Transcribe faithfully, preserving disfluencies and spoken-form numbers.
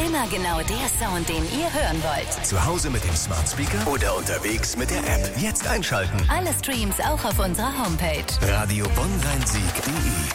Immer genau der Sound, den ihr hören wollt. Zu Hause mit dem Smart Speaker oder unterwegs mit der App. Jetzt einschalten. Alle Streams auch auf unserer Homepage. Radio Bonn-Rhein-Sieg punkt de